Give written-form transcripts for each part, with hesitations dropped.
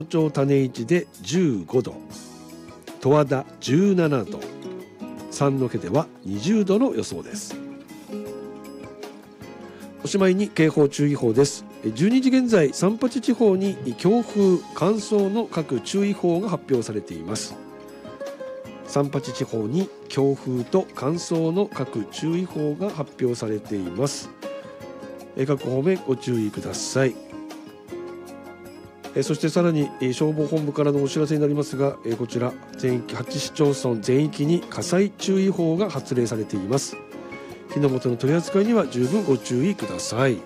町種市で15度、十和田17度、三戸では20度の予想です。おしまいに警報注意報です。12時現在、三八地方に強風乾燥の各注意報が発表されています。三八地方に強風と乾燥の各注意報が発表されています。各方面ご注意ください。そしてさらに消防本部からのお知らせになりますが、こちら全域8市町村全域に火災注意報が発令されています。火の元の取り扱いには十分ご注意ください。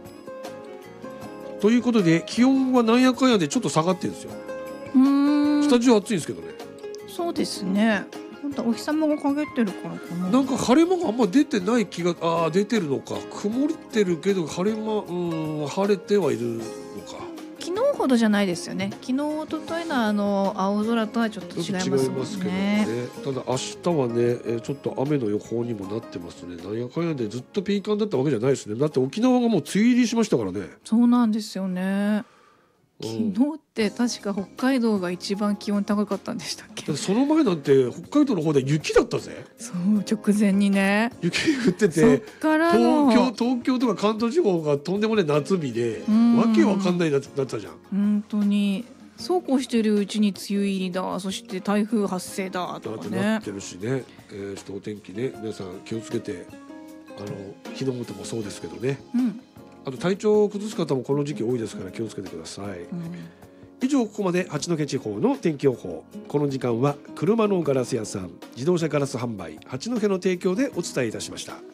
ということで、気温はなんやかんやでちょっと下がってるんですよ。スタジオ暑いんですけどね。 そうですね。本当お日様が陰ってるからかな。 なんか晴れ間があんま出てない気が、出てるのか。曇ってるけど晴れ間、晴れてはいるのか。 昨日ほどじゃないですよね。昨日一昨日の青空とはちょっと違いますもんね。 ただ明日はね、ちょっと雨の予報にもなってますね。なんやかんやでずっとピーカンだったわけじゃないですね。だって沖縄がもう梅雨入りしましたからね。 そうなんですよね。昨日って確か北海道が一番気温高かったんでしたっけ。 その前なんて北海道の方で雪だったぜ。 そう直前にね、 雪降ってて、 そっからの東京とか関東地方がとんでもない夏日で、わけわかんないだったじゃん。 本当にそうこうしてるうちに梅雨入りだ、そして台風発生だとかねなってるしね。ちょっとお天気ね、皆さん気をつけて、火の元もそうですけどね、あと体調を崩す方もこの時期多いですから気をつけてください。以上、ここまで八戸地方の天気予報。この時間は車のガラス屋さん、自動車ガラス販売八戸の提供でお伝えいたしました。